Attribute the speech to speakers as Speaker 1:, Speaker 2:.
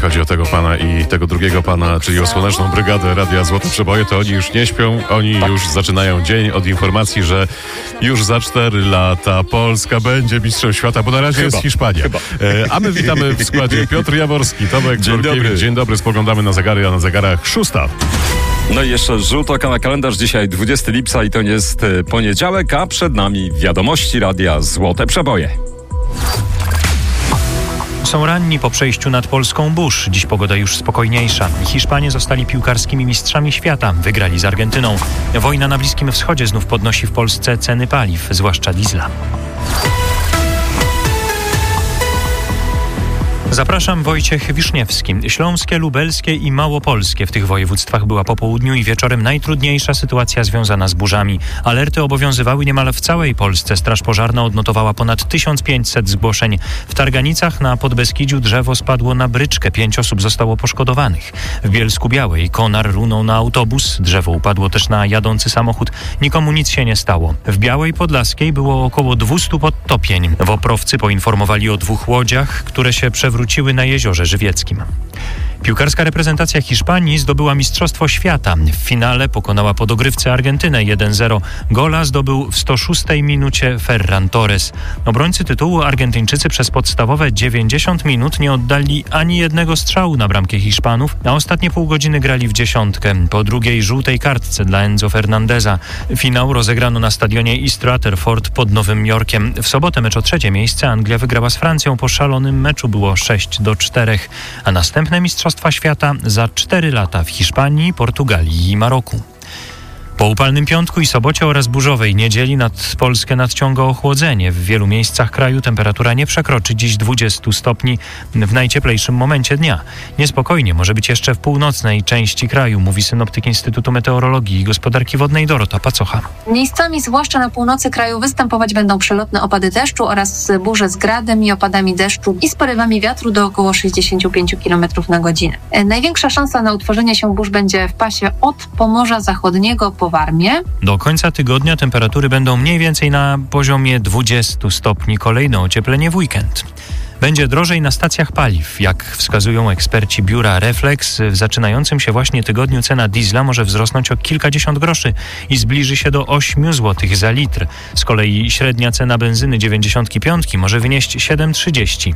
Speaker 1: chodzi o tego pana i tego drugiego pana, czyli o Słoneczną Brygadę Radia Złote Przeboje, to oni już nie śpią, oni już zaczynają dzień od informacji, że już za 4 lata Polska będzie mistrzem świata, bo na razie jest Hiszpania. A my witamy w składzie Piotr Jaworski, Tomek Górkiewicz. Dzień dobry, spoglądamy na zegary, a na zegarach 6.
Speaker 2: No i jeszcze rzut oka na kalendarz. Dzisiaj 20 lipca i to jest poniedziałek, a przed nami wiadomości Radia Złote Przeboje.
Speaker 3: Są ranni po przejściu nad polską burz. Dziś pogoda już spokojniejsza. Hiszpanie zostali piłkarskimi mistrzami świata. Wygrali z Argentyną. Wojna na Bliskim Wschodzie znów podnosi w Polsce ceny paliw, zwłaszcza diesla. Zapraszam, Wojciech Wiszniewski. Śląskie, lubelskie i małopolskie. W tych województwach była po południu i wieczorem najtrudniejsza sytuacja związana z burzami. Alerty obowiązywały niemal w całej Polsce. Straż Pożarna odnotowała ponad 1500 zgłoszeń. W Targanicach na Podbeskidziu drzewo spadło na bryczkę. 5 osób zostało poszkodowanych. W Bielsku-Białej konar runął na autobus. Drzewo upadło też na jadący samochód. Nikomu nic się nie stało. W Białej Podlaskiej było około 200 podtopień. Woprowcy poinformowali o 2 łodziach, które się przewróciły na Jeziorze Żywieckim. Piłkarska reprezentacja Hiszpanii zdobyła Mistrzostwo Świata. W finale pokonała po dogrywce Argentynę 1-0. Gola zdobył w 106 minucie Ferran Torres. Obrońcy tytułu Argentyńczycy przez podstawowe 90 minut nie oddali ani jednego strzału na bramkę Hiszpanów, a ostatnie pół godziny grali w dziesiątkę. Po drugiej żółtej kartce dla Enzo Fernandeza. Finał rozegrano na stadionie East Rutherford pod Nowym Jorkiem. W sobotę mecz o 3. miejsce Anglia wygrała z Francją. Po szalonym meczu było 6-4, a następne Mistrzostwa Świata za 4 lata w Hiszpanii, Portugalii i Maroku. Po upalnym piątku i sobocie oraz burzowej niedzieli nad Polskę nadciąga ochłodzenie. W wielu miejscach kraju temperatura nie przekroczy dziś 20 stopni w najcieplejszym momencie dnia. Niespokojnie może być jeszcze w północnej części kraju, mówi synoptyk Instytutu Meteorologii i Gospodarki Wodnej Dorota Pacocha.
Speaker 4: Miejscami, zwłaszcza na północy kraju, występować będą przelotne opady deszczu oraz burze z gradem i opadami deszczu i z porywami wiatru do około 65 km na godzinę. Największa szansa na utworzenie się burz będzie w pasie od Pomorza Zachodniego po Warmię.
Speaker 3: Do końca tygodnia temperatury będą mniej więcej na poziomie 20 stopni. Kolejne ocieplenie w weekend. Będzie drożej na stacjach paliw. Jak wskazują eksperci biura Reflex, w zaczynającym się właśnie tygodniu cena diesla może wzrosnąć o kilkadziesiąt groszy i zbliży się do 8 zł za litr. Z kolei średnia cena benzyny 95 może wynieść 7,30.